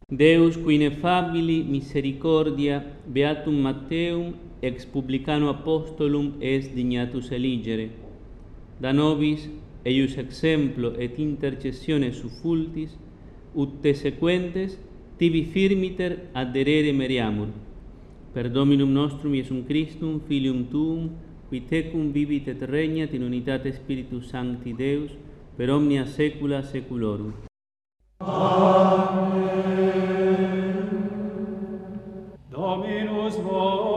Deus qui ineffabili misericordia beatum Matteum ex publicano apostolum est dignatus eligere. Da nobis eius exemplo et intercessione suffultis, ut te sequentes tibi firmiter adderere meriamur. Per Dominum nostrum Iesum Christum, Filium Tuum, qui tecum vivit et regnat in unitate Spiritus Sancti Deus, per omnia saecula saeculorum. Amen. Dominus vos